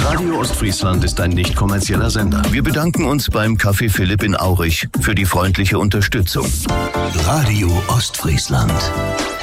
Radio Ostfriesland ist ein nicht kommerzieller Sender. Wir bedanken uns beim Café Philipp in Aurich für die freundliche Unterstützung. Radio Ostfriesland.